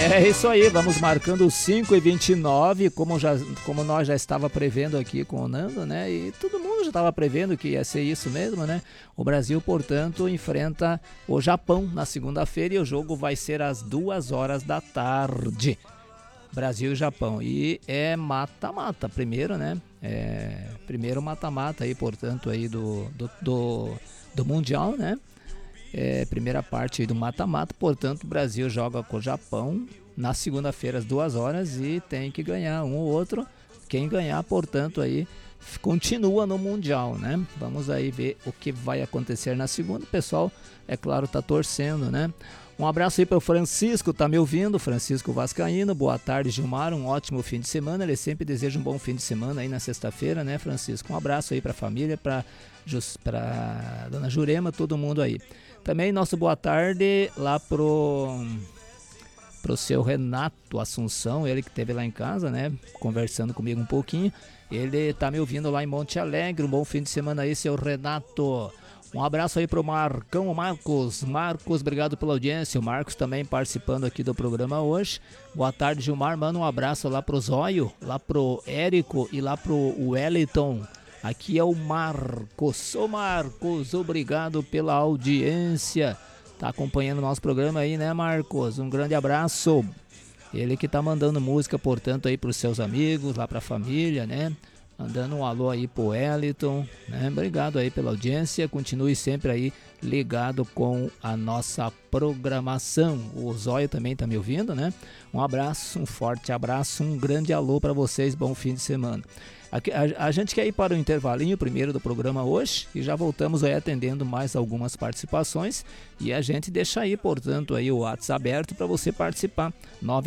É isso aí, vamos marcando 5h29, como nós já estava prevendo aqui com o Nando, né? E todo mundo já estava prevendo que ia ser isso mesmo, né? O Brasil, portanto, enfrenta o Japão na segunda-feira e o jogo vai ser às 2h da tarde. Brasil e Japão. E é mata-mata primeiro, né? Primeiro mata-mata aí, portanto, aí do Mundial, né? Primeira parte aí do mata-mata, portanto, o Brasil joga com o Japão na segunda-feira às 2h e tem que ganhar um ou outro. Quem ganhar, portanto, aí continua no Mundial, né? Vamos aí ver o que vai acontecer na segunda. O pessoal, é claro, tá torcendo, né? Um abraço aí para o Francisco, tá me ouvindo? Francisco Vascaíno, boa tarde, Gilmar, um ótimo fim de semana. Ele sempre deseja um bom fim de semana aí na sexta-feira, né, Francisco? Um abraço aí para a família, para dona Jurema, todo mundo aí. Também nosso boa tarde lá pro seu Renato Assunção, ele que esteve lá em casa, né, conversando comigo um pouquinho. Ele tá me ouvindo lá em Monte Alegre. Um bom fim de semana aí, seu Renato. Um abraço aí pro Marcão, Marcos, obrigado pela audiência. O Marcos também participando aqui do programa hoje. Boa tarde, Gilmar, manda um abraço lá pro Zóio, lá pro Érico e lá pro Wellington. Aqui é o Marcos. Ô Marcos, obrigado pela audiência. Tá acompanhando o nosso programa aí, né, Marcos? Um grande abraço. Ele que tá mandando música, portanto, aí pros seus amigos, lá pra família, né? Mandando um alô aí pro Wellington, né? Obrigado aí pela audiência. Continue sempre aí ligado com a nossa programação. O Zóio também tá me ouvindo, né? Um abraço, um forte abraço, um grande alô para vocês. Bom fim de semana. A gente quer ir para o intervalinho primeiro do programa hoje e já voltamos aí atendendo mais algumas participações e a gente deixa aí, portanto, aí o WhatsApp aberto para você participar.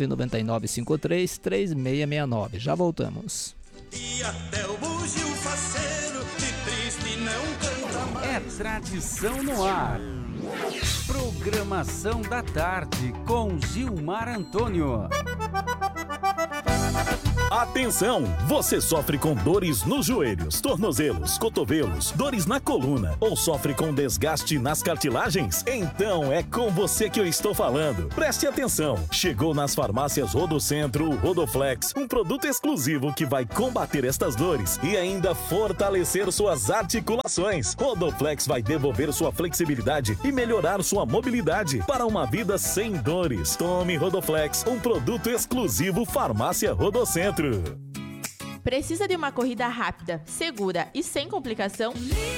999-53-3669. Já voltamos. E até o bugio faceiro de triste não canta mais. É tradição no ar. Programação da tarde com Gilmar Antônio. Atenção! Você sofre com dores nos joelhos, tornozelos, cotovelos, dores na coluna ou sofre com desgaste nas cartilagens? Então é com você que eu estou falando. Preste atenção! Chegou nas farmácias Rodocentro o Rodoflex, um produto exclusivo que vai combater estas dores e ainda fortalecer suas articulações. Rodoflex vai devolver sua flexibilidade e melhorar sua mobilidade para uma vida sem dores. Tome Rodoflex, um produto exclusivo Farmácia Rodocentro. Precisa de uma corrida rápida, segura e sem complicação?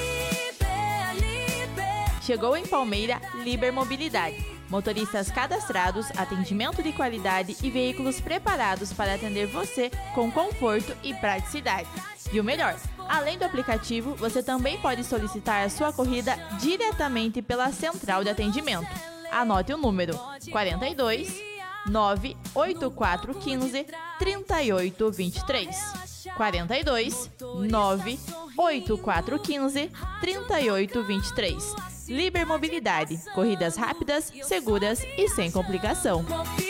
Chegou em Palmeira Liber Mobilidade. Motoristas cadastrados, atendimento de qualidade e veículos preparados para atender você com conforto e praticidade. E o melhor, além do aplicativo, você também pode solicitar a sua corrida diretamente pela central de atendimento. Anote o número 42 98415 3823. 42 98415 3823. Liber Mobilidade. Corridas rápidas, seguras e sem complicação.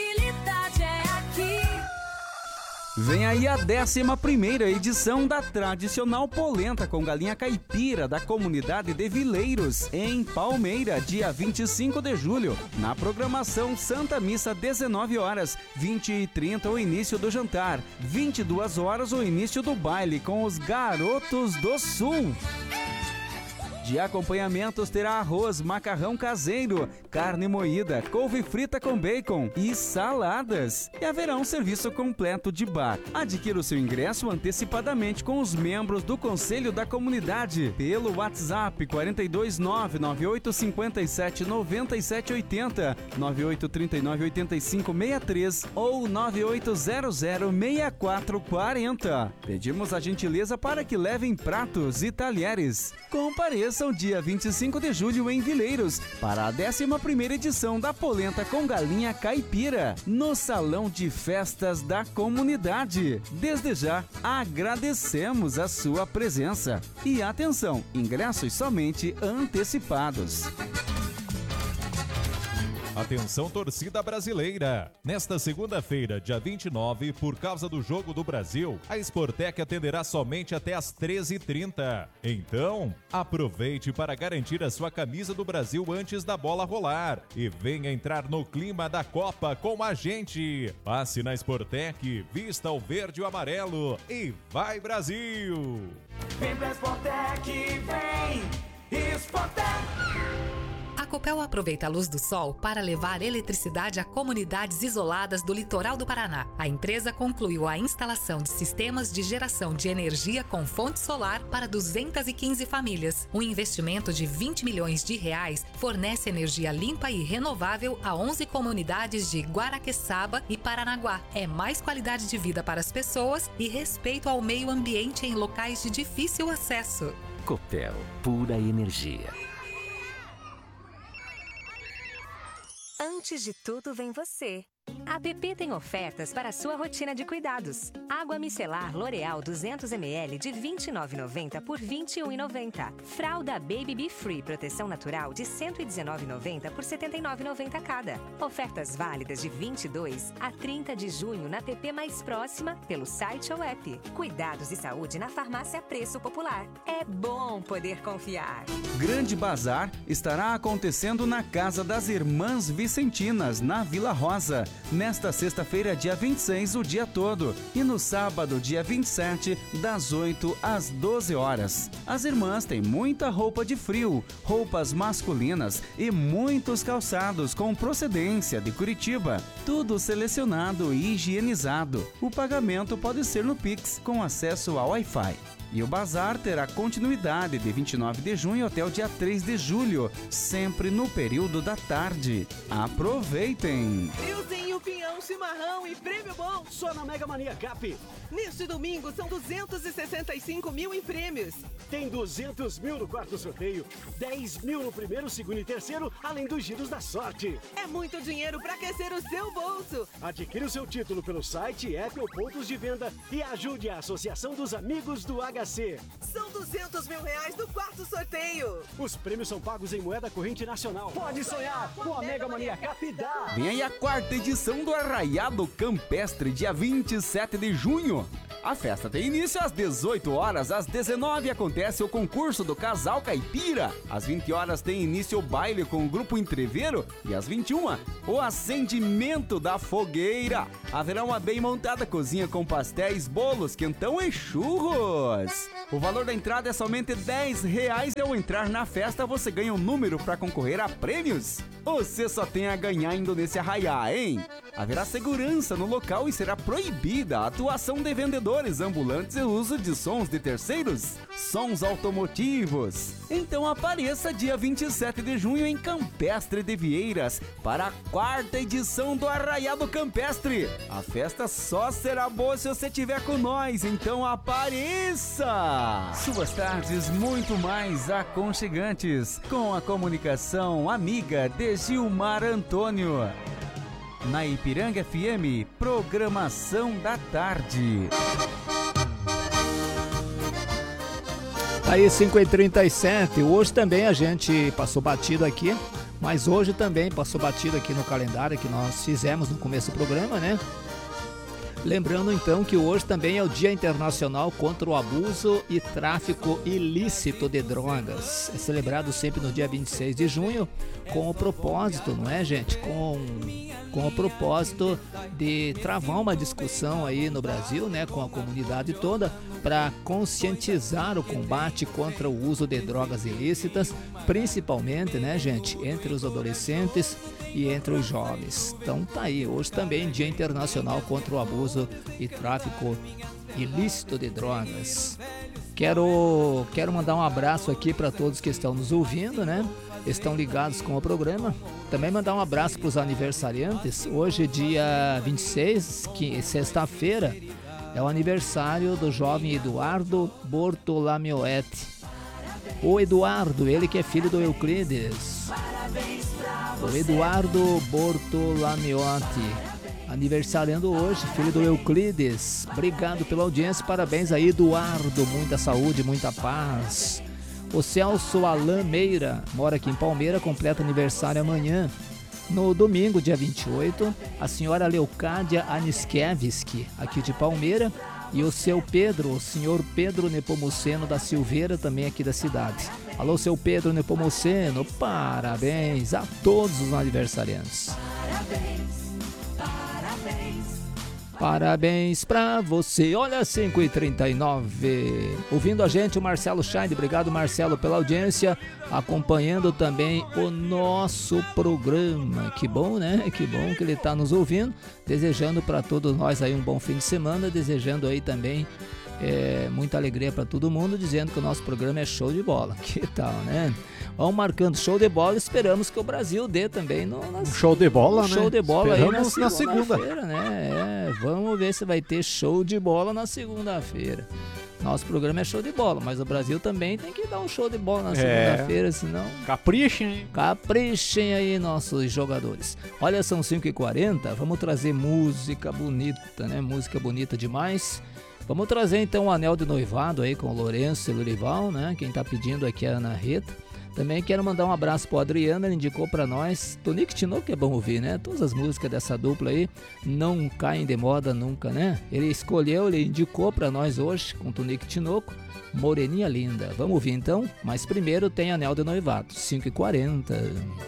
Vem aí a 11ª edição da tradicional polenta com galinha caipira da comunidade de Vileiros, em Palmeira, dia 25 de julho. Na programação, Santa Missa, 19 horas, 20h30 o início do jantar, 22 horas o início do baile com os Garotos do Sul. De acompanhamentos terá arroz, macarrão caseiro, carne moída, couve frita com bacon e saladas. E haverá um serviço completo de bar. Adquira o seu ingresso antecipadamente com os membros do Conselho da Comunidade pelo WhatsApp 429-9857-9780, 9839-8563 ou 9800-6440. Pedimos a gentileza para que levem pratos e talheres. Compareça dia 25 de julho em Vileiros para a 11ª edição da polenta com galinha caipira no Salão de Festas da Comunidade. Desde já, agradecemos a sua presença. E atenção, ingressos somente antecipados. Atenção, torcida brasileira! Nesta segunda-feira, dia 29, por causa do Jogo do Brasil, a Sportec atenderá somente até às 13h30. Então, aproveite para garantir a sua camisa do Brasil antes da bola rolar e venha entrar no clima da Copa com a gente. Passe na Sportec, vista o verde e o amarelo e vai Brasil! Vem pra Sportec, vem Sportec! A Copel aproveita a luz do sol para levar eletricidade a comunidades isoladas do litoral do Paraná. A empresa concluiu a instalação de sistemas de geração de energia com fonte solar para 215 famílias. Um investimento de R$20 milhões fornece energia limpa e renovável a 11 comunidades de Guaraqueçaba e Paranaguá. É mais qualidade de vida para as pessoas e respeito ao meio ambiente em locais de difícil acesso. Copel, pura energia. Antes de tudo vem você. A PP tem ofertas para a sua rotina de cuidados. Água micelar L'Oréal 200ml de R$ 29,90 por R$ 21,90. Fralda Baby Be Free Proteção Natural de R$ 119,90 por R$ 79,90 cada. Ofertas válidas de 22 a 30 de junho na PP mais próxima, pelo site ou app. Cuidados e saúde na farmácia Preço Popular. É bom poder confiar. Grande Bazar estará acontecendo na Casa das Irmãs Vicentinas, na Vila Rosa, nesta sexta-feira, dia 26, o dia todo, e no sábado, dia 27, das 8 às 12 horas. As irmãs têm muita roupa de frio, roupas masculinas e muitos calçados com procedência de Curitiba. Tudo selecionado e higienizado. O pagamento pode ser no Pix, com acesso ao Wi-Fi. E o bazar terá continuidade de 29 de junho até o dia 3 de julho, sempre no período da tarde. Aproveitem! Friozinho, pinhão, chimarrão e prêmio bom só na Mega Mania Cap. Neste domingo são 265 mil em prêmios. Tem 200 mil no quarto sorteio, 10 mil no primeiro, segundo e terceiro, além dos giros da sorte. É muito dinheiro para aquecer o seu bolso. Adquira o seu título pelo site, app ou pontos de venda e ajude a Associação dos Amigos do HC. São 200 mil reais do quarto sorteio. Os prêmios são pagos em moeda corrente nacional. Pode sonhar com a Mega Mania Cap dá. Vem aí a quarta edição do Arraiado Campestre, dia 27 de junho. A festa tem início às 18 horas, às 19 acontece o concurso do Casal Caipira. Às 20 horas tem início o baile com o Grupo Entreveiro e às 21 o acendimento da fogueira. Haverá uma bem montada cozinha com pastéis, bolos, quentão e churros. O valor da entrada é somente R$10 e ao entrar na festa você ganha um número para concorrer a prêmios. Você só tem a ganhar indo nesse arraiá, hein? Haverá segurança no local e será proibida a atuação de vendedores ambulantes e o uso de sons de terceiros, sons automotivos. Então apareça dia 27 de junho em Campestre de Vieiras para a quarta edição do Arraiado Campestre. A festa só será boa se você estiver com nós, então apareça! Suas tardes muito mais aconchegantes com a comunicação amiga de Gilmar Antônio. Na Ipiranga FM, programação da tarde. Aí 5h37, hoje também a gente passou batido aqui, mas hoje também passou batido aqui no calendário que nós fizemos no começo do programa, né? Lembrando então que hoje também é o Dia Internacional contra o Abuso e Tráfico Ilícito de Drogas. É celebrado sempre no dia 26 de junho com o propósito, não é, gente? Com o propósito de travar uma discussão aí no Brasil, né, com a comunidade toda, para conscientizar o combate contra o uso de drogas ilícitas, principalmente, né, gente, entre os adolescentes e entre os jovens. Então tá aí, hoje também Dia Internacional contra o Abuso e Tráfico Ilícito de Drogas. Quero mandar um abraço aqui para todos que estão nos ouvindo, né? Estão ligados com o programa. Também mandar um abraço para os aniversariantes. Hoje, dia 26, que sexta-feira, é o aniversário do jovem Eduardo Bortolamiotti. O Eduardo, ele que é filho do Euclides. O Eduardo Bortolamiotti, aniversariando hoje, filho do Euclides. Obrigado pela audiência, parabéns aí, Eduardo. Muita saúde, muita paz. O Celso Alain Meira, mora aqui em Palmeira, completa aniversário amanhã. No domingo, dia 28, a senhora Leocádia Aniskevski, aqui de Palmeira, e o seu Pedro, o senhor Pedro Nepomuceno da Silveira, também aqui da cidade. Alô, seu Pedro Nepomuceno, parabéns a todos os aniversariantes. Parabéns pra você. Olha, 5h39. Ouvindo a gente, o Marcelo Scheide. Obrigado, Marcelo, pela audiência. Acompanhando também o nosso programa. Que bom, né? Que bom que ele está nos ouvindo. Desejando para todos nós aí um bom fim de semana. Desejando aí também muita alegria para todo mundo. Dizendo que o nosso programa é show de bola. Que tal, né? Vamos marcando show de bola. Esperamos que o Brasil dê também show de bola, né? Show de bola Esperamos aí na segunda. Né? Vamos ver se vai ter show de bola na segunda-feira. Nosso programa é show de bola, mas o Brasil também tem que dar um show de bola na segunda-feira, senão... Caprichem, hein? Caprichem aí, nossos jogadores. Olha, são 5h40, vamos trazer música bonita, né? Música bonita demais. Vamos trazer então o anel de noivado aí com o Lourenço e Lurival, né? Quem tá pedindo aqui é a Ana Rita. Também quero mandar um abraço pro Adriano, ele indicou pra nós Tonico Tinoco, que é bom ouvir, né? Todas as músicas dessa dupla aí não caem de moda nunca, né? Ele indicou pra nós hoje, com Tonico Tinoco, Moreninha Linda. Vamos ouvir então, mas primeiro tem Anel de Noivado, 5h40.